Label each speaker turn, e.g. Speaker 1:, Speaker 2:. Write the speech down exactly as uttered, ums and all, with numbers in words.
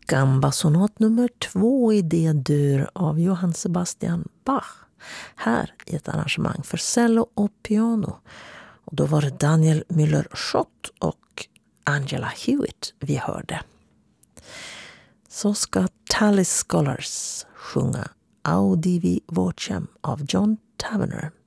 Speaker 1: Gambasonat nummer två i D-dur av Johann Sebastian Bach. Här i ett arrangemang för cello och piano. Och då var det Daniel Müller-Schott och Angela Hewitt vi hörde. Så ska Tallis Scholars sjunga Audivi Vocem av John Tavener.